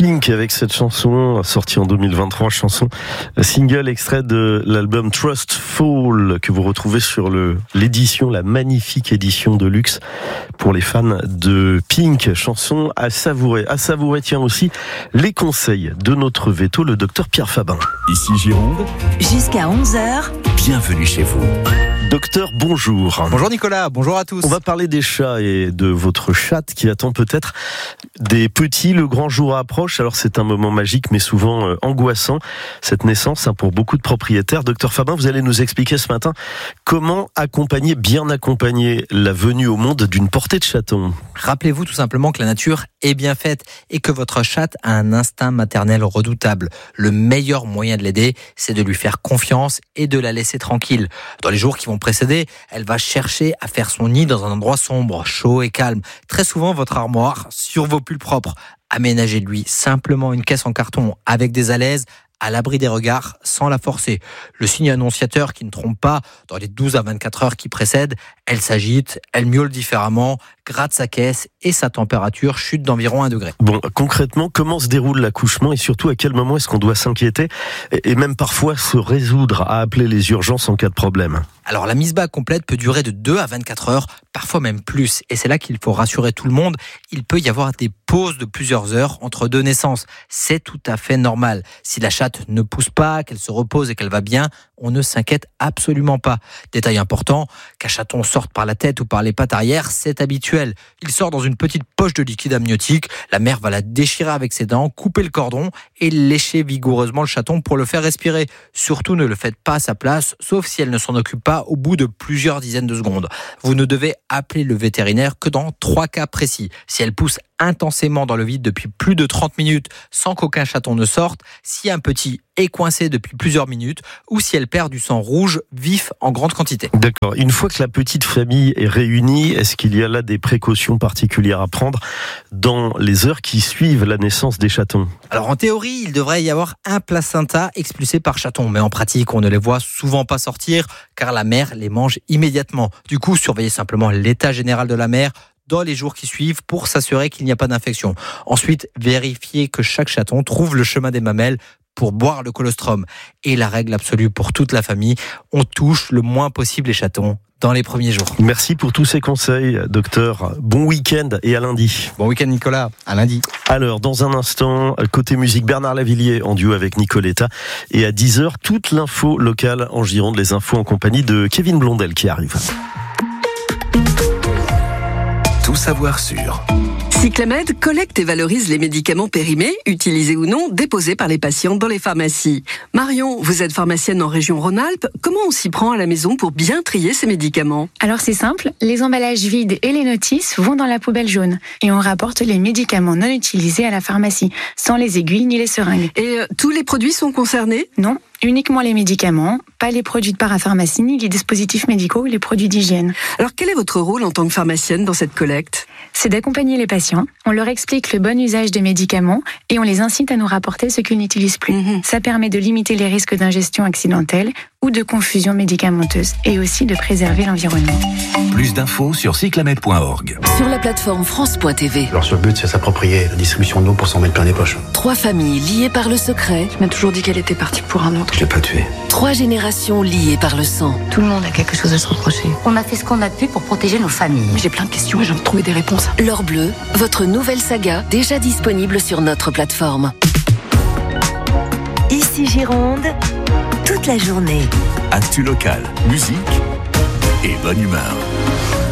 Pink avec cette chanson sortie en 2023, chanson single extrait de l'album Trustful que vous retrouvez sur l'édition, la magnifique édition de luxe pour les fans de Pink. Chanson à savourer. À savourer, tiens aussi les conseils de notre veto, le docteur Pierre Fabin. Ici Gironde. Jusqu'à 11h. Bienvenue chez vous. Docteur, bonjour. Bonjour Nicolas, bonjour à tous. On va parler des chats et de votre chatte qui attend peut-être des petits. Le grand jour approche, alors c'est un moment magique mais souvent angoissant, cette naissance pour beaucoup de propriétaires. Docteur Fabin, vous allez nous expliquer ce matin comment bien accompagner la venue au monde d'une portée de chaton. Rappelez-vous tout simplement que la nature est bien faite et que votre chatte a un instinct maternel redoutable. Le meilleur moyen de l'aider, c'est de lui faire confiance et de la laisser tranquille. Dans les jours qui vont précéder, elle va chercher à faire son nid dans un endroit sombre, chaud et calme. Très souvent, votre armoire sur vos pulls propres. Aménagez-lui simplement une caisse en carton avec des alaises, à l'abri des regards, sans la forcer. Le signe annonciateur qui ne trompe pas, dans les 12 à 24 heures qui précèdent, elle s'agite, elle miaule différemment, gratte sa caisse et sa température chute d'environ 1 degré. Bon, concrètement, comment se déroule l'accouchement et surtout à quel moment est-ce qu'on doit s'inquiéter et même parfois se résoudre à appeler les urgences en cas de problème? Alors la mise bas complète peut durer de 2 à 24 heures, parfois même plus. Et c'est là qu'il faut rassurer tout le monde. Il peut y avoir des pauses de plusieurs heures entre deux naissances. C'est tout à fait normal. Si la chatte ne pousse pas, qu'elle se repose et qu'elle va bien, on ne s'inquiète absolument pas. Détail important, qu'un chaton sorte par la tête ou par les pattes arrière, c'est habituel. Il sort dans une petite poche de liquide amniotique. La mère va la déchirer avec ses dents, couper le cordon et lécher vigoureusement le chaton pour le faire respirer. Surtout ne le faites pas à sa place, sauf si elle ne s'en occupe pas au bout de plusieurs dizaines de secondes. Vous ne devez appeler le vétérinaire que dans 3 cas précis. Si elle pousse intensément dans le vide depuis plus de 30 minutes sans qu'aucun chaton ne sorte, si un petit est coincé depuis plusieurs minutes ou si elle perd du sang rouge vif en grande quantité. D'accord. Une fois que la petite famille est réunie, est-ce qu'il y a là des précautions particulières à prendre dans les heures qui suivent la naissance des chatons? Alors en théorie, il devrait y avoir un placenta expulsé par chaton, mais en pratique, on ne les voit souvent pas sortir car la mère les mange immédiatement. Du coup, surveillez simplement l'état général de la mère dans les jours qui suivent pour s'assurer qu'il n'y a pas d'infection. Ensuite, vérifiez que chaque chaton trouve le chemin des mamelles pour boire le colostrum. Et la règle absolue pour toute la famille, on touche le moins possible les chatons dans les premiers jours. Merci pour tous ces conseils, docteur. Bon week-end et à lundi. Bon week-end Nicolas, à lundi. Alors, dans un instant, côté musique, Bernard Lavilliers en duo avec Nicoletta. Et à 10h, toute l'info locale en Gironde, les infos en compagnie de Kevin Blondel qui arrive. Tout savoir sur Cyclamed collecte et valorise les médicaments périmés, utilisés ou non, déposés par les patients dans les pharmacies. Marion, vous êtes pharmacienne en région Rhône-Alpes. Comment on s'y prend à la maison pour bien trier ces médicaments? Alors c'est simple, les emballages vides et les notices vont dans la poubelle jaune. Et on rapporte les médicaments non utilisés à la pharmacie, sans les aiguilles ni les seringues. Et tous les produits sont concernés? Non, uniquement les médicaments, pas les produits de parapharmacie, ni les dispositifs médicaux ou les produits d'hygiène. Alors quel est votre rôle en tant que pharmacienne dans cette collecte? C'est d'accompagner les patients, on leur explique le bon usage des médicaments et on les incite à nous rapporter ce qu'ils n'utilisent plus. Ça permet de limiter les risques d'ingestion accidentelle ou de confusion médicamenteuse et aussi de préserver l'environnement. Plus d'infos sur cyclamed.org. Sur la plateforme France.tv. Leur seul but, c'est s'approprier la distribution de l'eau pour s'en mettre plein les poches. 3 familles liées par le secret. Je m'ai toujours dit qu'elle était partie pour un autre. Je l'ai pas tué. 3 générations liées par le sang. Tout le monde a quelque chose à se reprocher. On a fait ce qu'on a pu pour protéger nos familles. J'ai plein de questions et j'ai envie de trouver des réponses. L'Or Bleu, votre nouvelle saga, déjà disponible sur notre plateforme. Ici Gironde, toute la journée. Actu local, musique et bonne humeur.